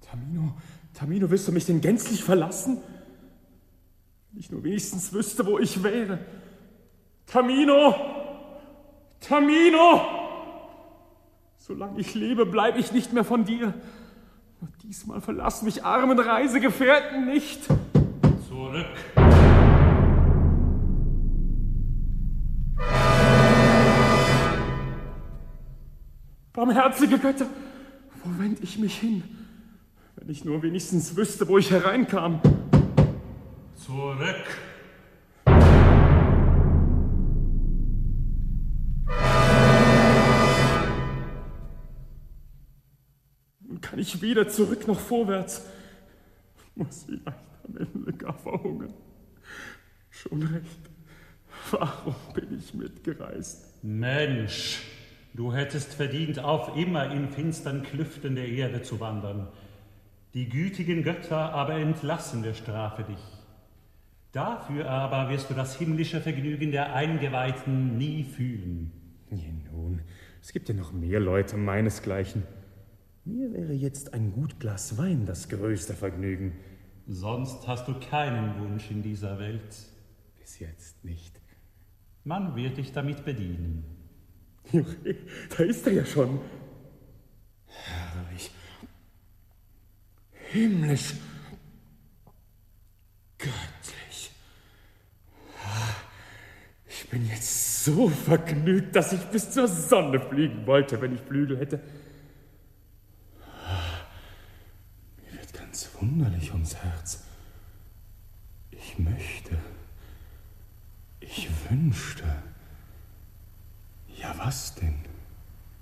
Tamino, wirst du mich denn gänzlich verlassen? Wenn ich nur wenigstens wüsste, wo ich wäre. Tamino! Solange ich lebe, bleibe ich nicht mehr von dir. Nur diesmal verlass mich armen Reisegefährten nicht. Zurück. Barmherzige Götter, wo wend ich mich hin? Wenn ich nur wenigstens wüsste, wo ich hereinkam. Zurück. Kann ich weder zurück noch vorwärts? Muss vielleicht am Ende gar verhungern. Schon recht. Warum bin ich mitgereist? Mensch, du hättest verdient, auf immer in finstern Klüften der Erde zu wandern. Die gütigen Götter aber entlassen der Strafe dich. Dafür aber wirst du das himmlische Vergnügen der Eingeweihten nie fühlen. Ja, nun, es gibt ja noch mehr Leute meinesgleichen. Mir wäre jetzt ein gut Glas Wein das größte Vergnügen. Sonst hast du keinen Wunsch in dieser Welt. Bis jetzt nicht. Man wird dich damit bedienen. Da ist er ja schon. Herrlich. Himmlisch. Göttlich. Ich bin jetzt so vergnügt, dass ich bis zur Sonne fliegen wollte, wenn ich Flügel hätte. Mir wird ganz wunderlich ums Herz. Ich möchte. Ich wünschte. Ja, was denn?